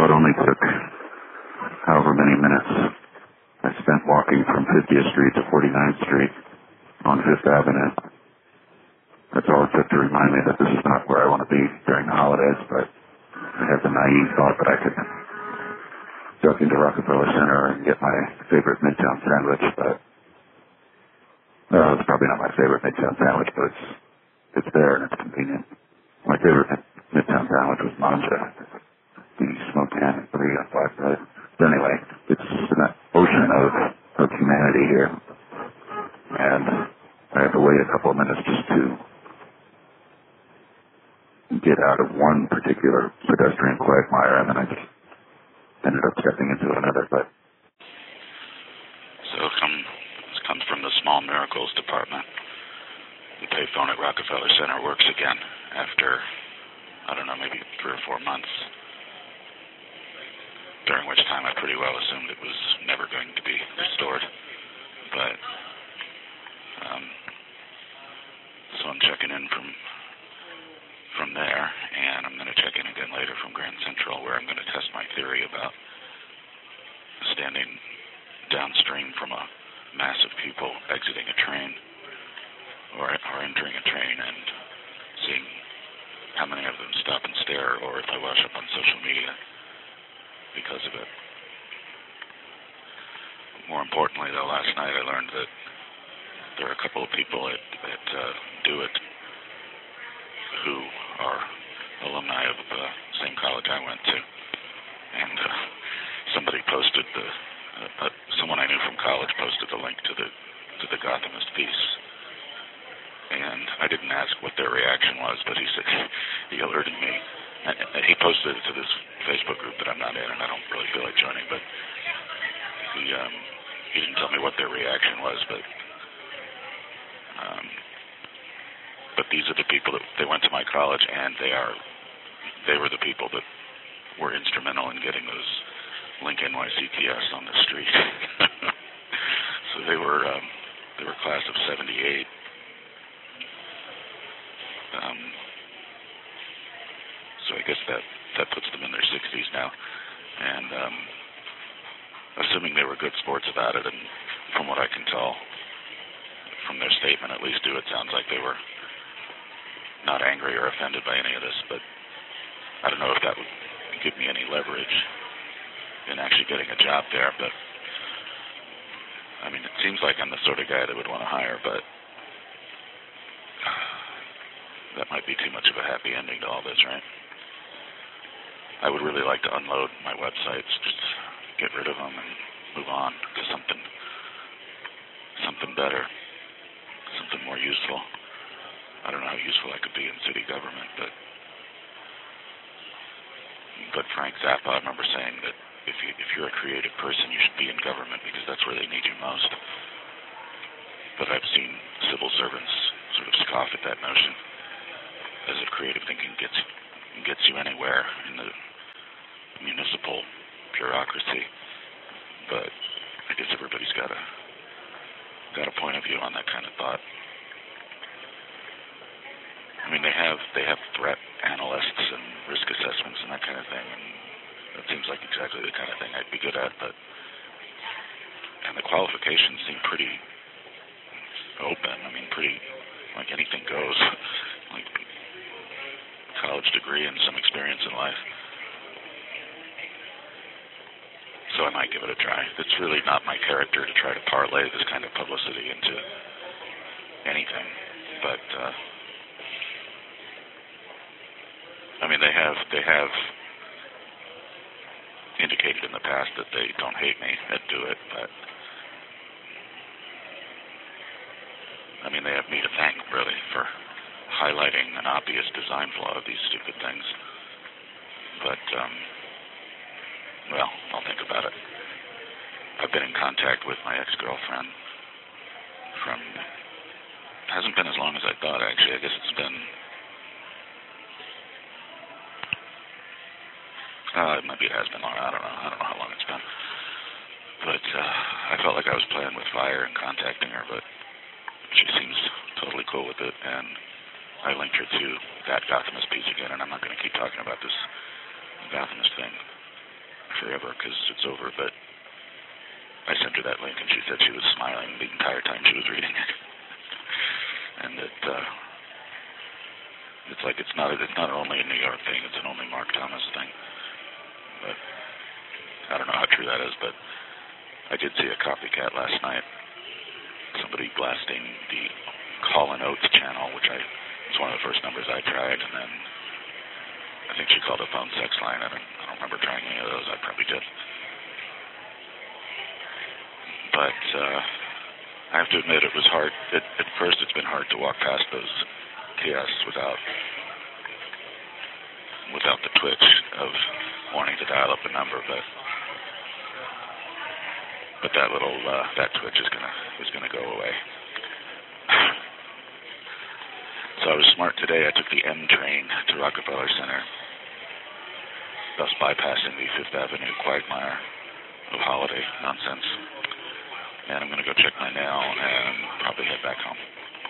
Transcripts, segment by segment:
it only took however many minutes I spent walking from 50th Street to 49th Street on Fifth Avenue. That's all it took to remind me that this is not where I want to be during the holidays, but I had the naive thought that I could duck into Rockefeller Center and get my favorite Midtown sandwich, but it's probably not my favorite Midtown sandwich, but it's there and it's convenient. My favorite Midtown sandwich was Manja, the smoked ham and brie on black bread. But anyway, it's an ocean of humanity here, and I had to wait a couple of minutes just to get out of one particular pedestrian quagmire, and then I just ended up stepping into another. But so this comes from the Small Miracles Department. The payphone at Rockefeller Center works again after, I don't know, maybe 3 or 4 months, during which time I pretty well assumed it was never going to be restored. But so I'm checking in from there, and I'm going to check in again later from Grand Central, where I'm going to test my theory about standing downstream from a mass of people exiting a train or entering a train and seeing how many of them stop and stare, or if I wash up on social media because of it. More importantly, though, last night I learned that there are a couple of people at Do It who are alumni of the same college I went to, and somebody posted someone I knew from college posted the link to the Gothamist piece, and I didn't ask what their reaction was, but he alerted me. And he posted it to this Facebook group that I'm not in, and I don't really feel like joining, but he didn't tell me what their reaction was, but these are the people that they went to my college, and they were the people that were instrumental in getting those Link NYCTS on the street. So they were class of 78. So I guess that puts them in their 60s now, and assuming they were good sports about it, and from what I can tell from their statement, at least it sounds like they were not angry or offended by any of this, but I don't know if that would give me any leverage in actually getting a job there. But I mean, it seems like I'm the sort of guy that would want to hire, but that might be too much of a happy ending to all this, right? I would really like to unload my websites, just get rid of them and move on to something better, something more useful. I don't know how useful I could be in city government, but Frank Zappa, I remember saying that if you're a creative person, you should be in government because that's where they need you most. But I've seen civil servants sort of scoff at that notion, as if creative thinking gets you anywhere in the municipal bureaucracy. But I guess everybody's got a point of view on that kind of thought. I mean, they have threat analysts and risk assessments and that kind of thing, and that seems like exactly the kind of thing I'd be good at. And the qualifications seem pretty open. I mean, pretty like anything goes, like college degree and some experience in life. So I might give it a try. It's really not my character to try to parlay this kind of publicity into anything, but I mean, they have indicated in the past that they don't hate me at Do It, but I mean, they have me to thank, really, for highlighting an obvious design flaw of these stupid things. But, well, I'll think about it. I've been in contact with my ex-girlfriend hasn't been as long as I thought, actually. I guess it's been, maybe it has been long. I don't know how long it's been. But I felt like I was playing with fire and contacting her, but she seems totally cool with it, and I linked her to that Gothamist piece again, and I'm not going to keep talking about this Gothamist thing forever because it's over, but I sent her that link and she said she was smiling the entire time she was reading it. And that it's like it's not only a New York thing, it's an only Mark Thomas thing. But I don't know how true that is, but I did see a copycat last night. Somebody blasting the Hall & Oates channel, which it's one of the first numbers I tried, and then I think she called a phone sex line. I don't remember trying any of those. I probably did. But I have to admit it was hard. At first it's been hard to walk past those kiosks without the twitch of wanting to dial up a number, but that little that twitch is gonna go away. So I was smart today. I took the M train to Rockefeller Center, thus bypassing the Fifth Avenue quagmire of holiday nonsense. And I'm gonna go check my nail and probably head back home.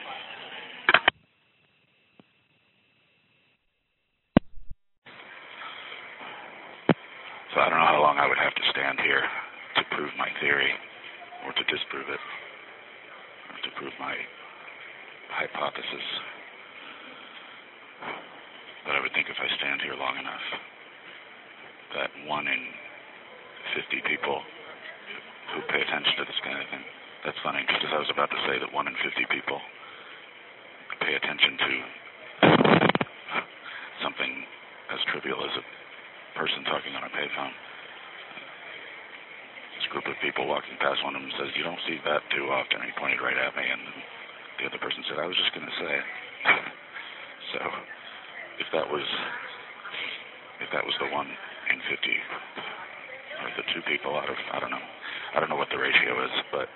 So I don't know how long I would have to stand here to prove my theory, or to disprove it, or to prove my hypothesis. But I would think if I stand here long enough, that 1 in 50 people who pay attention to this kind of thing, that's funny, just as I was about to say that 1 in 50 people pay attention to something as trivial as a person talking on a payphone. This group of people walking past, one of them says, "You don't see that too often," and he pointed right at me, and the other person said, "I was just going to say it." So if that was the 1 in 50, or the 2 people out of, I don't know what the ratio is, but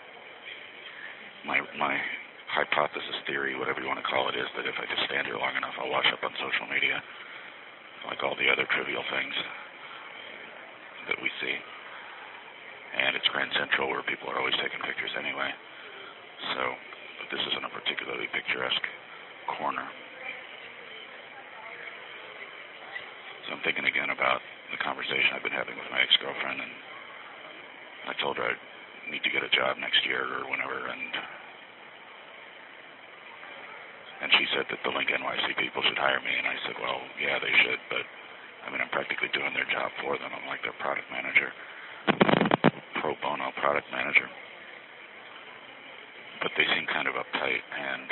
my hypothesis, theory, whatever you want to call it, is that if I just stand here long enough, I'll wash up on social media, like all the other trivial things that we see. And it's Grand Central, where people are always taking pictures anyway. So, but this isn't a particularly picturesque corner. So I'm thinking again about the conversation I've been having with my ex-girlfriend, and I told her I need to get a job next year or whenever, and she said that the Link NYC people should hire me, and I said, well, yeah, they should, but I mean, I'm practically doing their job for them. I'm like their product manager, pro bono product manager. But they seem kind of uptight and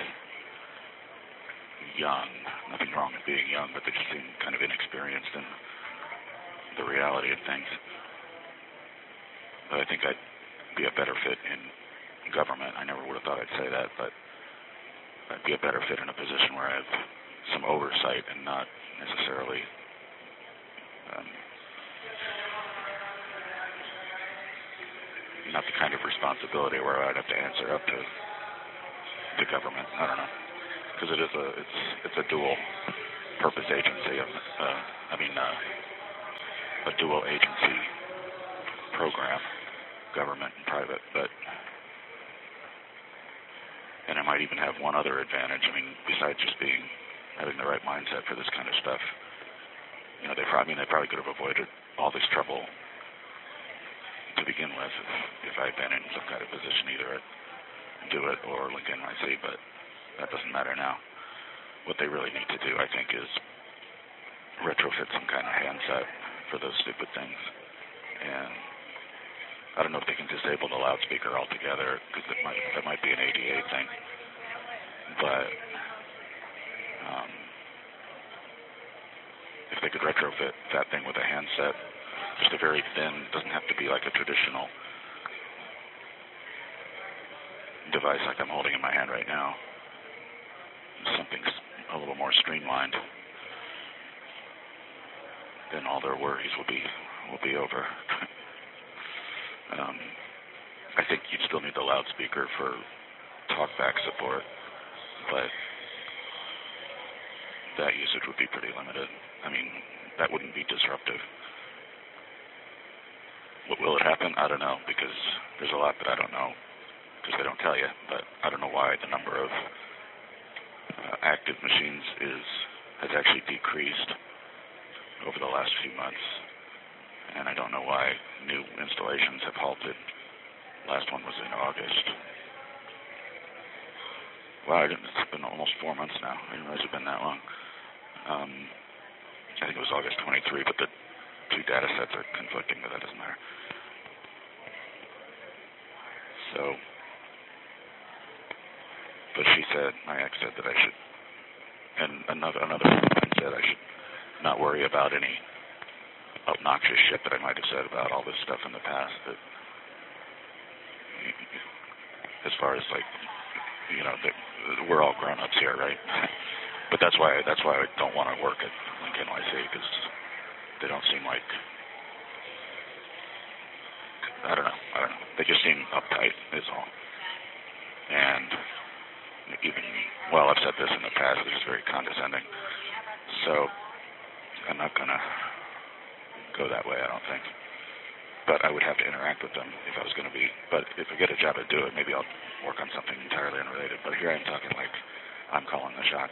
young. Nothing wrong with being young, but they just seem kind of inexperienced in the reality of things. But I think I'd be a better fit in government. I never would have thought I'd say that, but I'd be a better fit in a position where I have some oversight and not necessarily not the kind of responsibility where I'd have to answer up to the government. I don't know, because it's a dual purpose agency. A dual agency program, government and private. And I might even have one other advantage. I mean, besides just having the right mindset for this kind of stuff. You know, they probably could have avoided all this trouble to begin with if I'd been in some kind of position either at Do It or Link NYC, but that doesn't matter now. What they really need to do, I think, is retrofit some kind of handset for those stupid things. And I don't know if they can disable the loudspeaker altogether, because that might be an ADA thing. But if they could retrofit that thing with a handset, just a very thin, doesn't have to be like a traditional device like I'm holding in my hand right now. Something a little more streamlined, then all their worries will be over. I think you'd still need the loudspeaker for talkback support, but that usage would be pretty limited. I mean, that wouldn't be disruptive. What will it happen? I don't know, because there's a lot that I don't know, because they don't tell you. But I don't know why the number of active machines has actually decreased over the last few months. and I don't know why new installations have halted. Last one was in August. Wow, it's been almost 4 months now. I didn't realize it had been that long. I think it was August 23, but the two data sets are conflicting, but that doesn't matter. So, but she said, my ex said that I should, and another friend said I should not worry about any obnoxious shit that I might have said about all this stuff in the past. That, as far as like, you know, we're all grown-ups here, right? But that's why I don't want to work at Link NYC, because they don't seem like, I don't know. They just seem uptight is all. And even, well, I've said this in the past, they're just very condescending. So I'm not going to go that way, I don't think. But I would have to interact with them if I was going to be. But if I get a job to do it, maybe I'll work on something entirely unrelated. But here I'm talking like I'm calling the shots.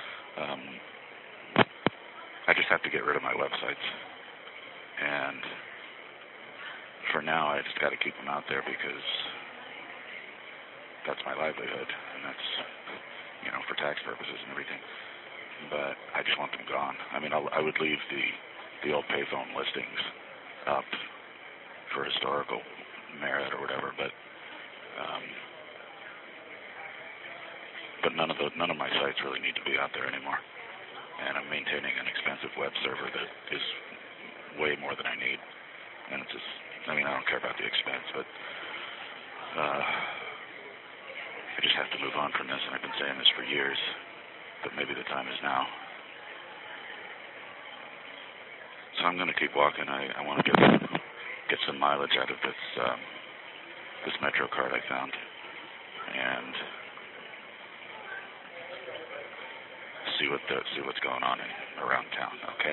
I just have to get rid of my websites. And for now, I just got to keep them out there because that's my livelihood. And that's, you know, for tax purposes and everything. But I just want them gone. I mean, I would leave the old payphone listings up for historical merit or whatever, but none of my sites really need to be out there anymore. And I'm maintaining an expensive web server that is way more than I need. And it's just, I mean, I don't care about the expense, but I just have to move on from this. And I've been saying this for years, but maybe the time is now. So I'm going to keep walking. I want to get some mileage out of this Metro card I found, and see what's going on around town. Okay.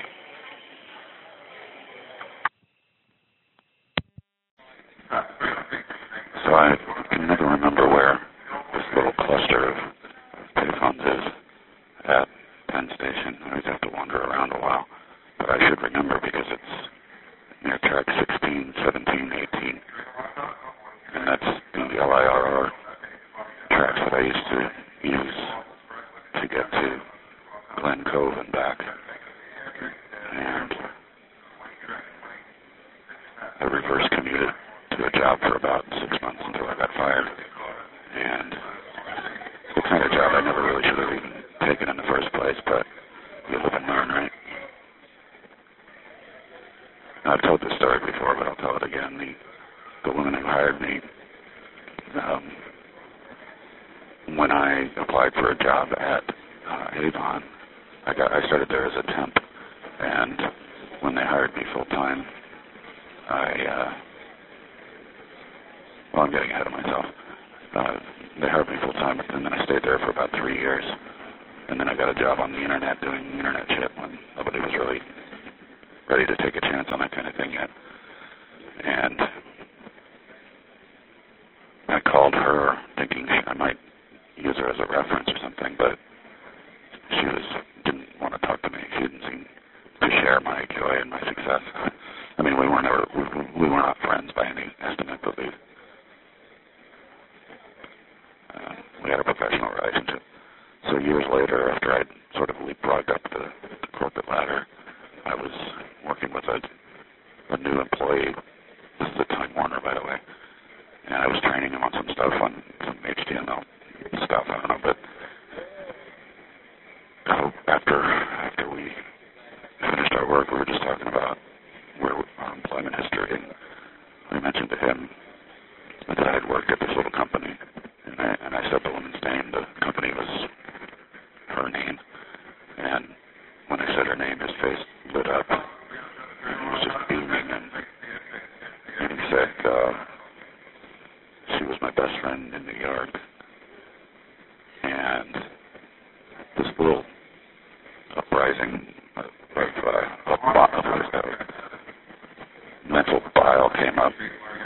So I can never remember where this little cluster of payphones is at Penn Station. I always have to wander around a while, but I should remember because it's near track 16, 17, 18, and that's the LIRR tracks that I used to use to get to Glen Cove and back. And I reverse commuted to a job for about 6 months until I got fired. And the kind of job I never really should have even taken in the first place, but you live and learn, right? I've told this story before, but I'll tell it again. The woman who hired me, when I applied for a job at Avon, I started there as a temp, and when they hired me full time, I'm getting ahead of myself. They hired me full time, and then I stayed there for about 3 years, and then I got a job on the internet doing internet shit when nobody was really ready to take a chance on that kind of thing yet. And I called her thinking I might use her as a reference or something, but she didn't want to talk to me. She didn't seem to share my joy and my success. I mean, we were not friends by any estimate, but we had a professional relationship. So years later, after I'd sort of leapfrogged up the corporate ladder, I was working with a new employee. This is at Time Warner, by the way. And I was training him on some stuff, on some HTML stuff, I don't know, but after we finished our work, we were just talking about our employment history, and I mentioned to him that I had worked at this little company, and I said the woman's name. The company was her name, and when I said her name, his face lit up, and he was just beaming, and he said she was my best friend in New York, and this little uprising of mental bile came up,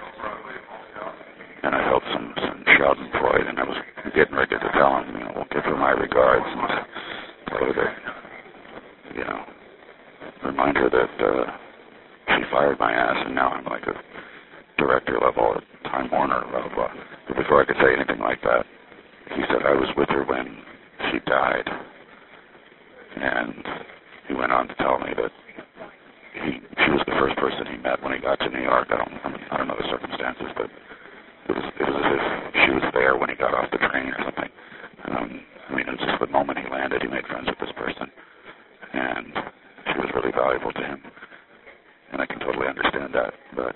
and I felt some schadenfreude, and I was getting ready to tell him, we'll give her my regards, and tell her that, remind her that she fired my ass, and now I'm like a director level at Time Warner, blah, blah, blah. But before I could say anything like that, he said I was with her when she died. And he went on to tell me that she was the first person he met when he got to New York. I don't know the circumstances, but it was as if she was there when he got off the train or something. It was just the moment he landed, he made friends with this person, and she was really valuable to him, and I can totally understand that. But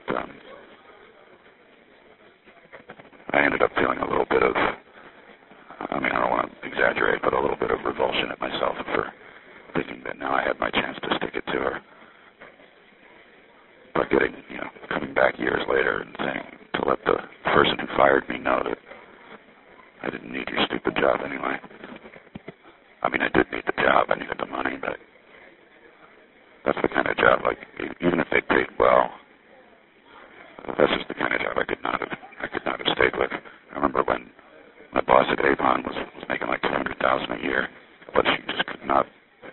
I ended up feeling a little bit of, I don't want to exaggerate, but a little bit of revulsion at myself for thinking that now I had my chance to stick it to her. But coming back years later and saying, to let the person who fired me know that I didn't need your stupid job anyway. I did need the job, I needed the money, but that's the kind of job, even if they paid well, that's just the kind of job I could not have stayed with. I remember when my boss at Avon was making like $200,000 a year, but she just could not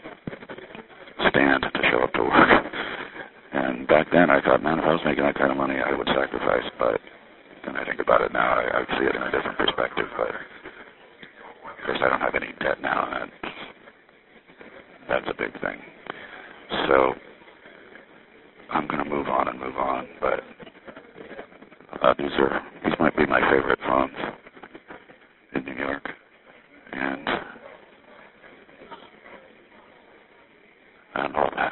stand to show up to work. And back then I thought, man, if I was making that kind of money, I would sacrifice. But when I think about it now, I see it in a different perspective. But of course, I don't have any debt now, and that's a big thing. So I'm going to move on. But these might be my favorite phones in New York, and all that.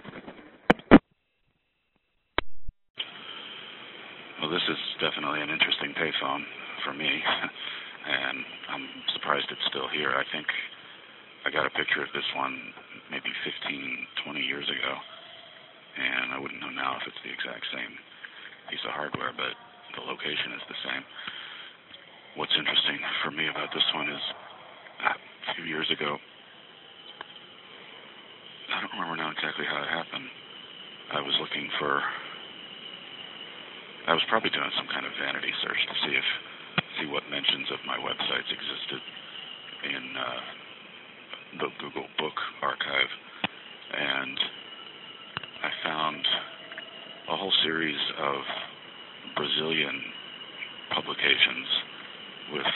Well, this is definitely an interesting payphone for me, and I'm surprised it's still here. I think I got a picture of this one maybe 15, 20 years ago, and I wouldn't know now if it's the exact same piece of hardware, but the location is the same. What's interesting for me about this one is a few years ago, I don't remember now exactly how it happened. I was probably doing some kind of vanity search to see what mentions of my websites existed in the Google Book Archive, and I found a whole series of Brazilian publications with,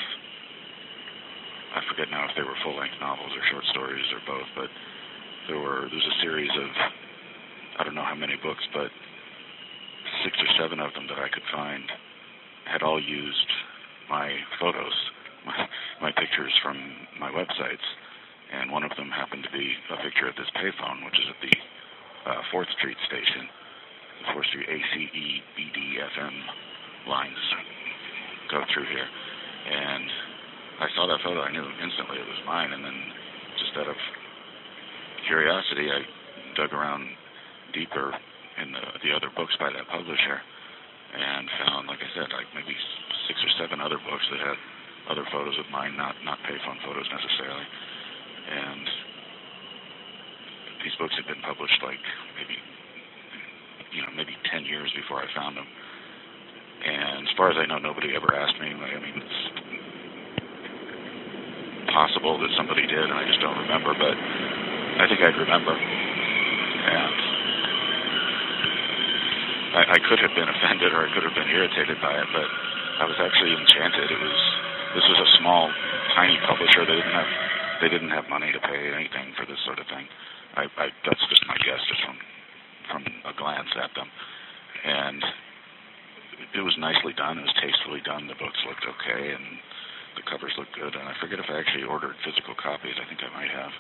I forget now if they were full-length novels or short stories or both, but there's a series of, I don't know how many books, but 6 or 7 of them that I could find had all used my photos, my pictures from my websites, and one of them happened to be a picture of this payphone, which is at the 4th Street station. The 4th Street ACEBD-FM lines go through here, and I saw that photo. I knew instantly it was mine, and then just out of curiosity, I dug around deeper in the other books by that publisher and found, like I said, like maybe 6 or 7 other books that had other photos of mine, not payphone photos necessarily. And these books had been published like maybe 10 years before I found them. And as far as I know, nobody ever asked me. It's possible that somebody did, and I just don't remember, but I think I'd remember. And I could have been offended or I could have been irritated by it, but I was actually enchanted. This was a small, tiny publisher. They didn't have money to pay anything for this sort of thing. That's just my guess, just from a glance at them. And it was nicely done. It was tastefully done. The books looked okay, and the covers looked good. And I forget if I actually ordered physical copies. I think I might have.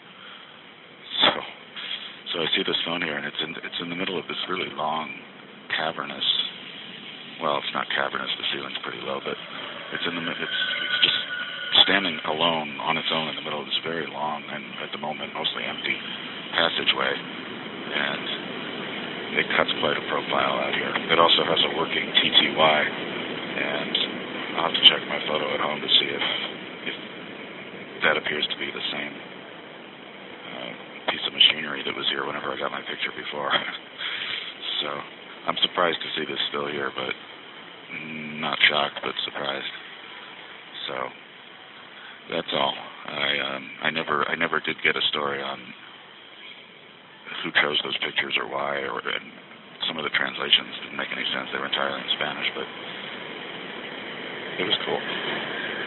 So I see this phone here, and it's in the middle of this really long, cavernous. Well, it's not cavernous. The ceiling's pretty low, but it's just standing alone on its own in the middle of this very long and at the moment mostly empty passageway, and it cuts quite a profile out here. It also has a working TTY, and I'll have to check my photo at home to see if that appears to be the same piece of machinery that was here whenever I got my picture before. So I'm surprised to see this still here, but not shocked, but surprised. So that's all. I never did get a story on who chose those pictures or why, and some of the translations didn't make any sense. They were entirely in Spanish, but it was cool.